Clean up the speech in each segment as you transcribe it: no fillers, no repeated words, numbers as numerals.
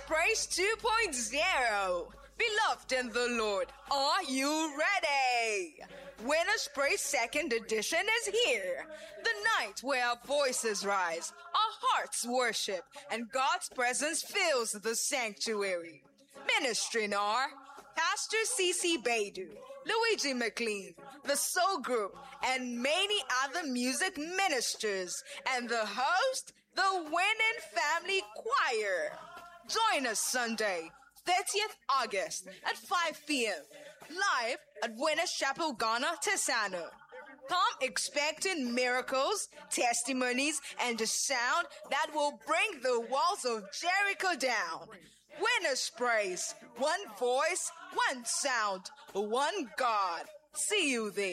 Praise 2.0. Beloved in the Lord, are you ready? Winners Praise 2nd edition is here. The night where our voices rise, our hearts worship, and God's presence fills the sanctuary. Ministering are Pastor C.C. Baidu, Luigi McLean, the Soul Group, and many other music ministers, and the host, the Winning Family Choir. Join us Sunday, 30th August at 5 p.m. live at Winners Chapel, Ghana, Tesano. Come expecting miracles, testimonies, and a sound that will bring the walls of Jericho down. Winners Praise, one voice, one sound, one God. See you there.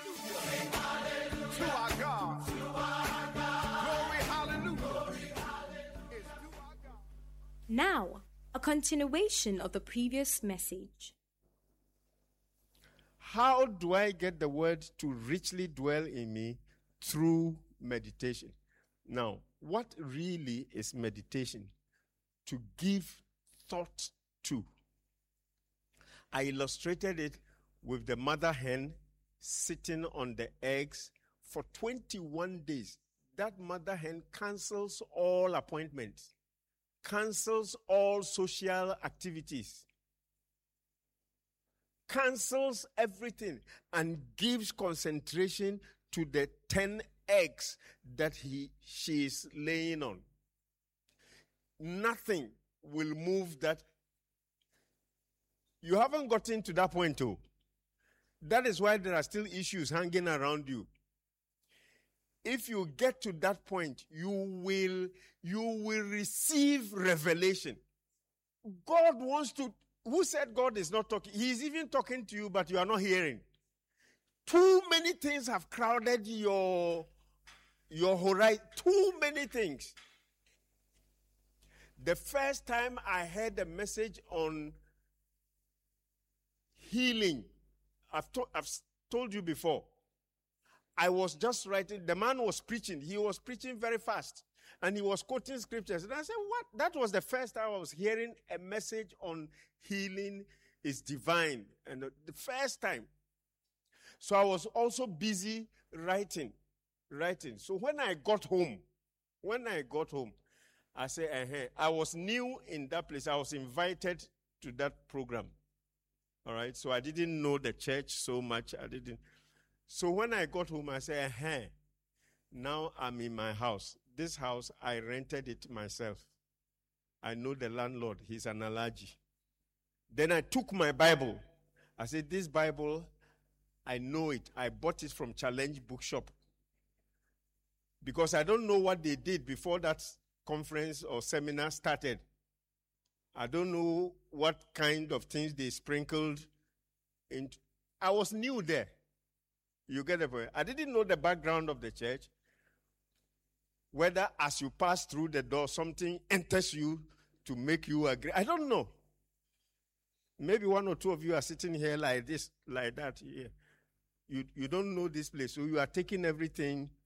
To our God. Glory, hallelujah. Now, a continuation of the previous message. How do I get the word to richly dwell in me? Through meditation. Now, what really is meditation? To give thought to. I illustrated it with the mother hen sitting on the eggs for 21 days. That mother hen cancels all appointments, cancels all social activities, cancels everything, and gives concentration to the 10 eggs that she is laying on. Nothing will move that. You haven't gotten to that point, too. That is why there are still issues hanging around you. If you get to that point, you will receive revelation. God wants to. Who said God is not talking? He is even talking to you, but you are not hearing. Too many things have crowded your horizon. Too many things. The first time I heard a message on healing, I've told you before. I was just writing. The man was preaching. He was preaching very fast. And he was quoting scriptures. And I said, what? That was the first time I was hearing a message on healing is divine. And the first time. So I was also busy writing. So when I got home, I said, I was new in that place. I was invited to that program. All right. So I didn't know the church so much. So when I got home, I said, now I'm in my house. This house, I rented it myself. I know the landlord. He's an allergy. Then I took my Bible. I said, this Bible, I know it. I bought it from Challenge Bookshop. Because I don't know what they did before that conference or seminar started. I don't know what kind of things they sprinkled into. I was new there. You get the point? I didn't know the background of the church. Whether as you pass through the door, something enters you to make you agree. I don't know. Maybe one or two of you are sitting here like this, like that. Yeah. You don't know this place, so you are taking everything